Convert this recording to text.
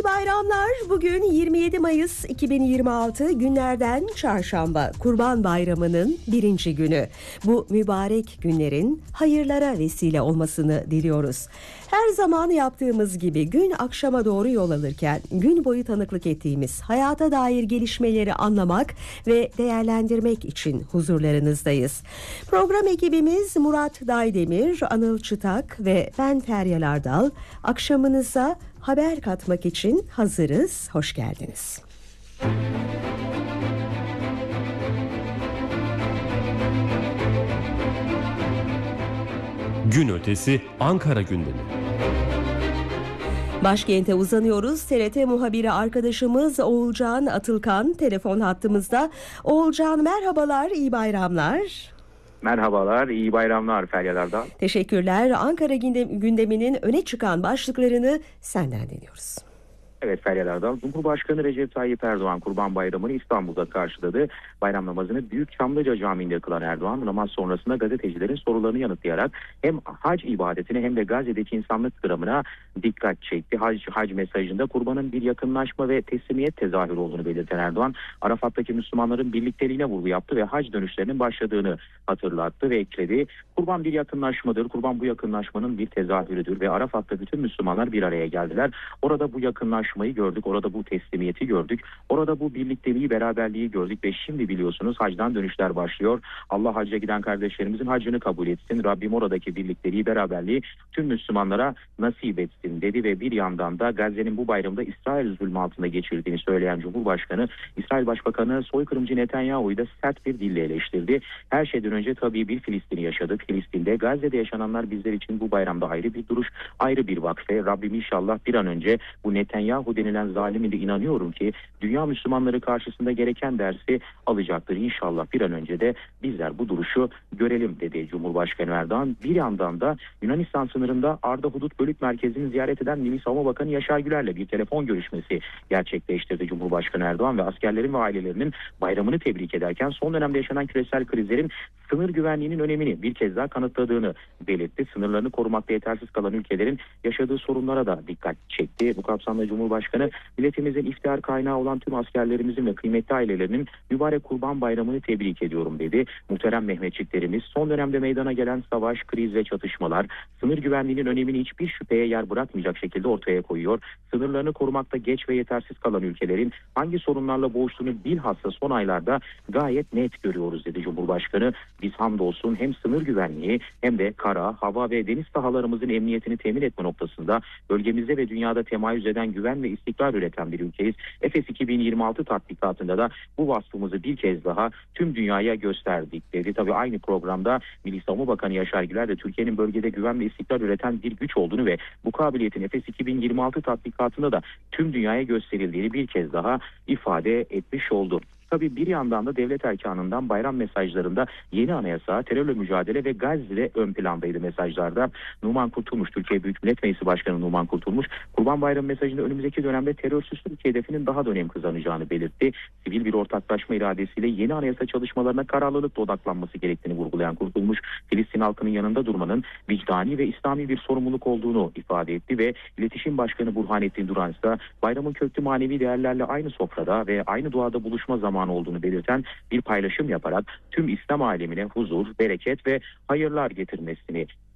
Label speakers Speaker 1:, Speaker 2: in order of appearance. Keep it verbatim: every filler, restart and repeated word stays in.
Speaker 1: İyi bayramlar. Bugün yirmi yedi Mayıs iki bin yirmi altı, günlerden çarşamba, Kurban Bayramı'nın birinci günü. Bu mübarek günlerin hayırlara vesile olmasını diliyoruz. Her zaman yaptığımız gibi gün akşama doğru yol alırken gün boyu tanıklık ettiğimiz hayata dair gelişmeleri anlamak ve değerlendirmek için huzurlarınızdayız. Program ekibimiz Murat Daydemir, Anıl Çıtak ve ben Feryal Ardal. Akşamınıza haber katmak için hazırız. Hoş geldiniz.
Speaker 2: Gün ötesi Ankara gündemi.
Speaker 1: Başkente uzanıyoruz. T R T muhabiri arkadaşımız Oğulcan Atılkan telefon hattımızda. Oğulcan, merhabalar, iyi bayramlar.
Speaker 3: Merhabalar, iyi bayramlar Feryal Ardal.
Speaker 1: Teşekkürler. Ankara gündeminin öne çıkan başlıklarını senden dinliyoruz.
Speaker 3: Evet Feryal Ardal, Cumhurbaşkanı Recep Tayyip Erdoğan Kurban Bayramı'nı İstanbul'da karşıladı. Bayram namazını Büyük Çamlıca Camii'nde kılan Erdoğan, namaz sonrasında gazetecilerin sorularını yanıtlayarak hem hac ibadetine hem de Gazze'deki insanlık dramına dikkat çekti. Hac, hac mesajında kurbanın bir yakınlaşma ve teslimiyet tezahürü olduğunu belirten Erdoğan, Arafat'taki Müslümanların birlikteliğine vurgu yaptı ve hac dönüşlerinin başladığını hatırlattı ve ekledi. Kurban bir yakınlaşmadır, kurban bu yakınlaşmanın bir tezahürüdür ve Arafat'ta bütün Müslümanlar bir araya geldiler. Orada bu yakınlaşma gördük, orada bu teslimiyeti gördük, orada bu birlikteliği, beraberliği gördük ve şimdi biliyorsunuz hacdan dönüşler başlıyor. Allah hacca giden kardeşlerimizin hacını kabul etsin. Rabbim oradaki birlikteliği, beraberliği tüm Müslümanlara nasip etsin dedi ve bir yandan da Gazze'nin bu bayramda İsrail zulmü altında geçirdiğini söyleyen Cumhurbaşkanı, İsrail Başbakanı soykırımcı Netanyahu'yu da sert bir dille eleştirdi. Her şeyden önce tabii bir Filistin'i yaşadık. Filistin'de, Gazze'de yaşananlar bizler için bu bayramda ayrı bir duruş, ayrı bir vakfe. Rabbim inşallah bir an önce bu Netanyahu bu denilen zalimi de inanıyorum ki dünya Müslümanları karşısında gereken dersi alacaktır. İnşallah bir an önce de bizler bu duruşu görelim dedi Cumhurbaşkanı Erdoğan. Bir yandan da Yunanistan sınırında Arda Hudut Bölük Merkezi'ni ziyaret eden Milli Savunma Bakanı Yaşar Güler'le bir telefon görüşmesi gerçekleştirdi Cumhurbaşkanı Erdoğan ve askerlerin ve ailelerinin bayramını tebrik ederken son dönemde yaşanan küresel krizlerin sınır güvenliğinin önemini bir kez daha kanıtladığını belirtti. Sınırlarını korumakta yetersiz kalan ülkelerin yaşadığı sorunlara da dikkat çekti. Bu kapsamda Cumhurbaşkanı, milletimizin iftihar kaynağı olan tüm askerlerimizin ve kıymetli ailelerinin mübarek Kurban Bayramı'nı tebrik ediyorum dedi. Muhterem Mehmetçiklerimiz, son dönemde meydana gelen savaş, kriz ve çatışmalar sınır güvenliğinin önemini hiçbir şüpheye yer bırakmayacak şekilde ortaya koyuyor. Sınırlarını korumakta geç ve yetersiz kalan ülkelerin hangi sorunlarla boğuştuğunu bilhassa son aylarda gayet net görüyoruz dedi Cumhurbaşkanı. Biz hamdolsun hem sınır güvenliği hem de kara, hava ve deniz sahalarımızın emniyetini temin etme noktasında bölgemizde ve dünyada temayüz eden güven ve istikrar üreten bir ülkeyiz. Efes iki bin yirmi altı tatbikatında da bu vasfımızı bir kez daha tüm dünyaya gösterdik dedi. Tabii aynı programda Milli Savunma Bakanı Yaşar Güler de Türkiye'nin bölgede güven ve istikrar üreten bir güç olduğunu ve bu kabiliyetin Efes iki bin yirmi altı tatbikatında da tüm dünyaya gösterildiğini bir kez daha ifade etmiş oldu. Tabii bir yandan da devlet erkanından bayram mesajlarında yeni anayasa, terörle mücadele ve Gazze ön plandaydı mesajlarda. Numan Kurtulmuş, Türkiye Büyük Millet Meclisi Başkanı Numan Kurtulmuş, Kurban Bayramı mesajında önümüzdeki dönemde terörsüz Türkiye hedefinin daha da önem kazanacağını belirtti. Sivil bir ortaklaşma iradesiyle yeni anayasa çalışmalarına kararlılıkla odaklanması gerektiğini vurgulayan Kurtulmuş, Filistin halkının yanında durmanın vicdani ve İslami bir sorumluluk olduğunu ifade etti ve İletişim Başkanı Burhanettin Duran ise bayramın köklü manevi değerlerle aynı sofrada ve aynı duada buluşma zamanı olduğunu belirten bir paylaşım yaparak tüm İslam alemine huzur, bereket ve hayırlar getirmesini